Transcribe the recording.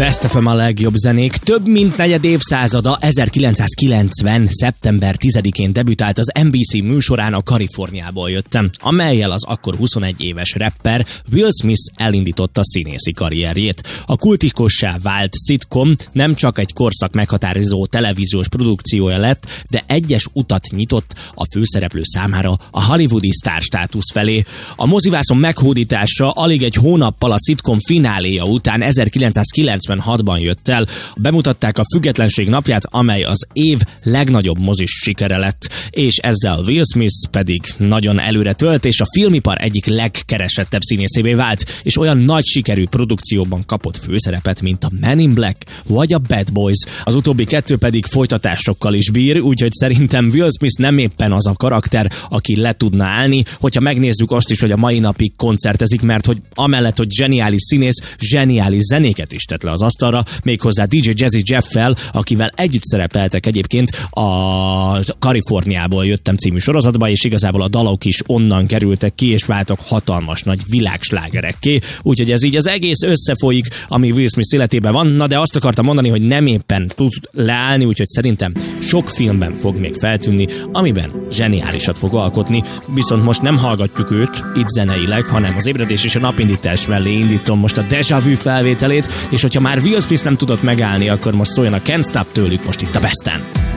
Best FM a legjobb zenék. Több mint negyed évszázada, 1990. szeptember 10-én debütált az NBC műsorán A Kaliforniából jöttem, amellyel az akkor 21 éves rapper Will Smith elindította színészi karrierjét. A kultikussá vált szitkom nem csak egy korszak meghatározó televíziós produkciója lett, de egyes utat nyitott a főszereplő számára a hollywoodi sztárstátusz felé. A mozivászon meghódítása alig egy hónappal a szitkom fináléja után 1996-ban jött el. Bemutatták a Függetlenség napját, amely az év legnagyobb mozis sikere lett, és ezzel Will Smith pedig nagyon előre tölt, és a filmipar egyik legkeresettebb színészévé vált, és olyan nagy sikerű produkcióban kapott főszerepet, mint a Men in Black vagy a Bad Boys. Az utóbbi kettő pedig folytatásokkal is bír, úgyhogy szerintem Will Smith nem éppen az a karakter, aki le tudna állni, hogyha megnézzük azt is, hogy a mai napig koncertezik, mert hogy amellett, hogy zseniális színész, zseniális zenéket is tett le az asztalra, méghozzá DJ Jazzy Jeff-fel, akivel együtt szerepeltek egyébként a Kaliforniából jöttem című sorozatba, és igazából a dalok is onnan kerültek ki, és váltak hatalmas nagy világslágerekké, úgyhogy ez így az egész összefolyik, ami Will Smith életében van, na de azt akartam mondani, hogy nem éppen tud leállni, úgyhogy szerintem sok filmben fog még feltűnni, amiben zseniálisat fog alkotni, viszont most nem hallgatjuk őt itt zeneileg, hanem az ébredés és a napindítás mellé indítom most a Deja Vu felvételét, és hogyha már Will Smith nem tudott megállni, akkor most szóljon a Can't Stop tőlük most itt a Besten.